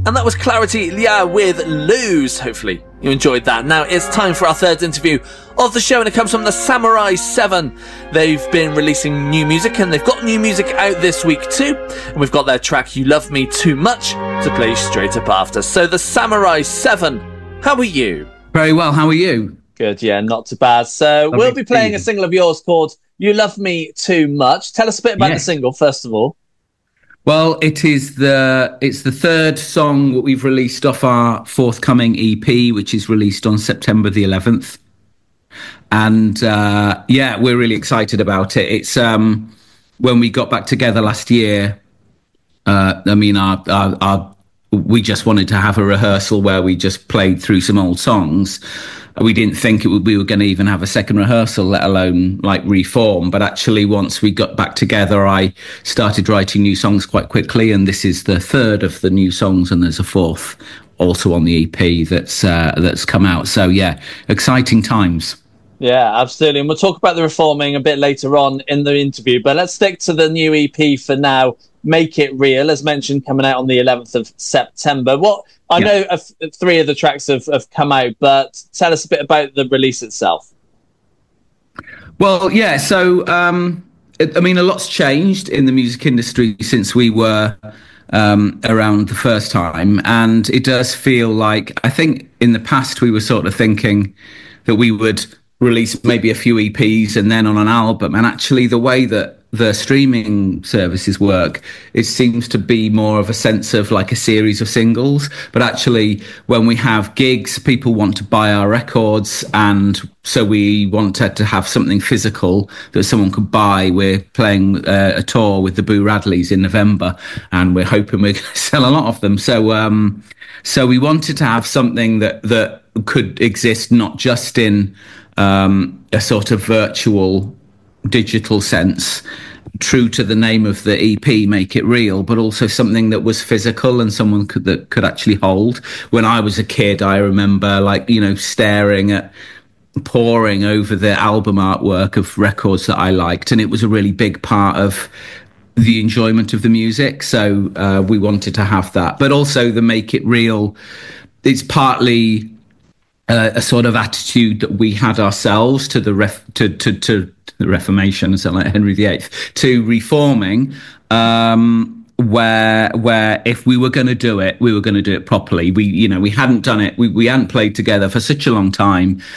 And that was Clarity Lia with Lose. Hopefully you enjoyed that. Now it's time for our third interview of the show, and it comes from the Samurai 7. They've been releasing new music, and they've got new music out this week too. And we've got their track You Love Me Too Much to play straight up after. So the Samurai 7, how are you? Very well, how are you? Good, yeah, not too bad. So we'll be playing a single of yours called You Love Me Too Much. Tell us a bit about the single, first of all. Well, it's the third song that we've released off our forthcoming EP, which is released on September the 11th. And we're really excited about it. It's when we got back together last year. We just wanted to have a rehearsal where we just played through some old songs. We didn't think we were going to even have a second rehearsal, let alone like reform. But actually, once we got back together, I started writing new songs quite quickly. And this is the third of the new songs. And there's a fourth also on the EP that's come out. So, yeah, exciting times. Yeah, absolutely. And we'll talk about the reforming a bit later on in the interview. But let's stick to the new EP for now. Make It Real, as mentioned, coming out on the 11th of September. I know 3 of the tracks have come out, but tell us a bit about the release itself. Well, yeah, so, a lot's changed in the music industry since we were around the first time. And it does feel like, I think in the past we were sort of thinking that we would release maybe a few EPs and then on an album. And actually the way that the streaming services work, it seems to be more of a sense of like a series of singles. But actually, when we have gigs, people want to buy our records. And so we wanted to have something physical that someone could buy. We're playing a tour with the Boo Radleys in November, and we're hoping we're going to sell a lot of them. So we wanted to have something that could exist not just in a sort of virtual digital sense, true to the name of the EP, Make It Real, but also something that was physical and someone could actually hold. When I was a kid, I remember poring over the album artwork of records that I liked, and it was a really big part of the enjoyment of the music. So we wanted to have that, but also the Make It Real, it's partly a sort of attitude that we had ourselves to the the Reformation, so like Henry VIII, to reforming, where if we were going to do it, we were going to do it properly. We hadn't done it. We hadn't played together for such a long time,